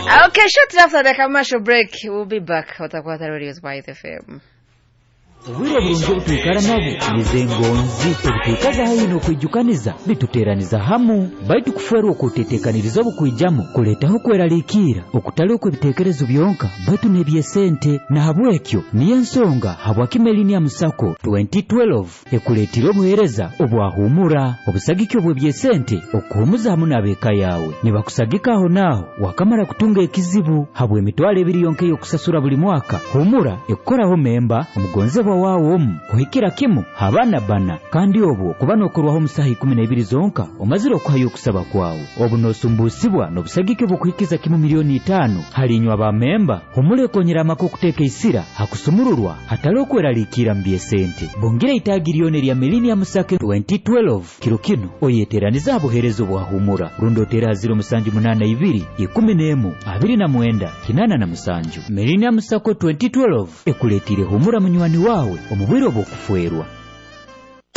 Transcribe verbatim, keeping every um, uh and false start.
Okay, shortly after the commercial break, we'll be back. Watakwata Radio's White F M. Wira bulungi obutuukala nabo nizengonzi ebituukaza hayina okwijjukaniza bituteeraniza hamu baitu kufeerwa okuteteekaniriza obukwijjamu kuleetaho kweraliikiira okutali okw'ebiteekerezo byonka baitu n'ebyesente na habwekyo niyo ensonga habwaki Millennium Sacco twenty twelve ekuleetera obuweereza obwahuumura obusagike obw'ebyesente okuhumuza hamu n'abeeka yawe ne bakusagika aho naaho wakamala kutunga ekizibu habwa emitwalo ebiri yonka ey'okusasula buli mwaka huumura ekukoraho memba omugonzebwa waawo omu kuhikira kimu habana bana kandi obwo kuba n'okorwaho omusaha ikumi n'ebiri zonka omazire okuhayo okusaba kwawo obu n'osumbuusibwa n'obusagike bw'okuhikiza kimu miliyoni itaano halinywa bamemba humura ekonyera amaka okuteeka isira hakusumururwa hatali okweraliikira mu byesente bongira itaagi lyona erya Millennium Sacco twenty twelve kiro kino oyeeteraniza obuheereza obwahumura rundootera ziro musanju munaana ibiri ikumi n'emu abiri na mwenda kinaana na musanju Millennium Sacco twenty twelve ekuleetire humura munywani waawe omubwire obw'okufweerwa.